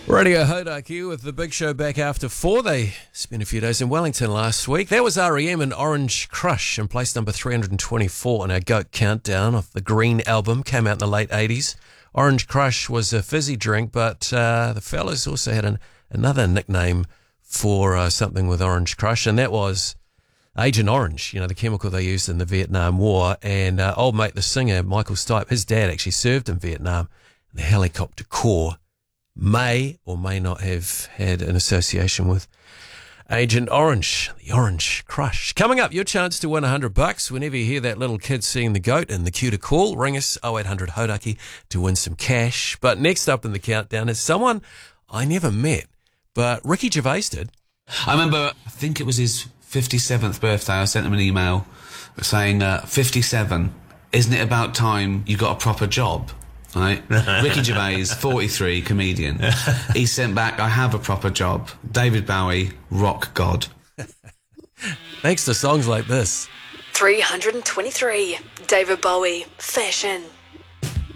Radio Hodaki with the big show back after 4. They spent a few days in Wellington last week. That was R.E.M. and Orange Crush in place number 324 on our GOAT Countdown of the Green album. Came out in the late 80s. Orange Crush was a fizzy drink, but the fellas also had another nickname for something with Orange Crush, and that was Agent Orange, the chemical they used in the Vietnam War. And old mate, the singer, Michael Stipe, his dad actually served in Vietnam. The Helicopter Corps may or may not have had an association with Agent Orange, the Orange Crush. Coming up, your chance to win $100 whenever you hear that little kid singing the goat in the cue to call. Ring us 0800 Hodaki to win some cash. But next up in the countdown is someone I never met, but Ricky Gervais did. I remember, I think it was his 57th birthday. I sent him an email saying, 57, isn't it about time you got a proper job? Right? Ricky Gervais, 43, comedian. He sent back, I have a proper job. David Bowie, rock god. Thanks to songs like this. 323, David Bowie, fashion.